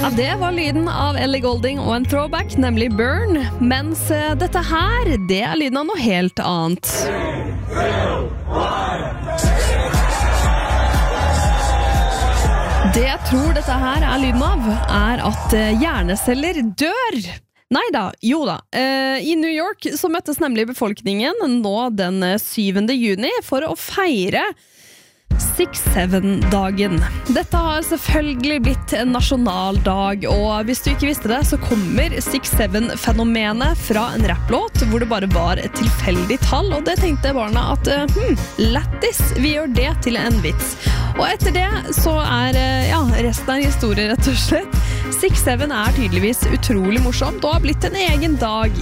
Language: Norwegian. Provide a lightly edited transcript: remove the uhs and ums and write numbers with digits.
Ja, det var lyden av Ellie Goulding og en throwback, nemlig Burn. Mens dette her, det er lyden av noe helt annet. Det jeg tror dette her er lyden av, er at hjerneceller dør. Neida, jo da. I New York så møttes nemlig befolkningen nå den 7. juni for å feire 6-7-dagen. Dette har selvfølgelig blitt en nasjonaldag, og hvis du ikke visste det, så kommer 6-7-fenomenet fra en rapplåt hvor det bare var et tilfeldig tall, og det tenkte barna at lættis, vi gjør det til en vits. Og etter det så er resten av historien rett og slett. 6-7 er tydeligvis utrolig morsomt og har blitt en egen dag